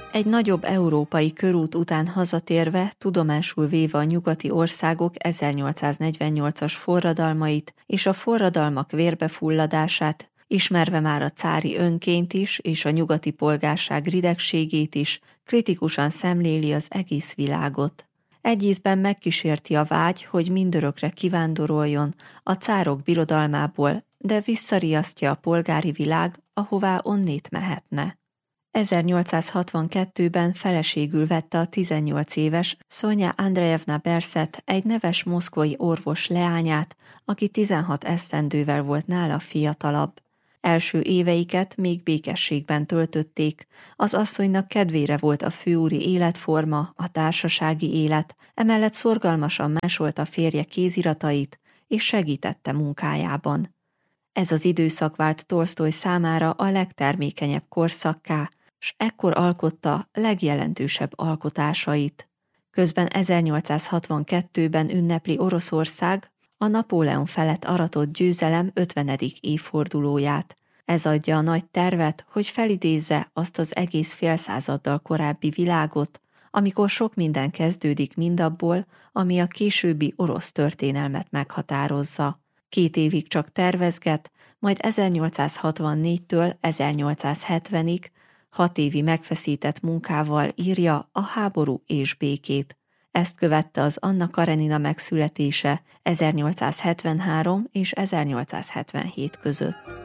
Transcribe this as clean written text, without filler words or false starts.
Egy nagyobb európai körút után hazatérve, tudomásul véve a nyugati országok 1848-as forradalmait és a forradalmak vérbefulladását, ismerve már a cári önként is és a nyugati polgárság ridegségét is, kritikusan szemléli az egész világot. Egy ízben megkísérti a vágy, hogy mindörökre kivándoroljon a cárok birodalmából, de visszariasztja a polgári világ, ahová onnét mehetne. 1862-ben feleségül vette a 18 éves Szonya Andrejevna Berset, egy neves moszkvai orvos leányát, aki 16 esztendővel volt nála fiatalabb. Első éveiket még békességben töltötték, az asszonynak kedvére volt a főúri életforma, a társasági élet, emellett szorgalmasan másolta férje kéziratait, és segítette munkájában. Ez az időszak vált Tolsztoj számára a legtermékenyebb korszakká, s ekkor alkotta legjelentősebb alkotásait. Közben 1862-ben ünnepli Oroszország a Napóleon felett aratott győzelem 50. évfordulóját. Ez adja a nagy tervet, hogy felidézze azt az egész félszázaddal korábbi világot, amikor sok minden kezdődik mindabból, ami a későbbi orosz történelmet meghatározza. 2 évig csak tervezget, majd 1864-től 1870-ig 6 évi megfeszített munkával írja a Háború és békét. Ezt követte az Anna Karenina megszületése 1873 és 1877 között.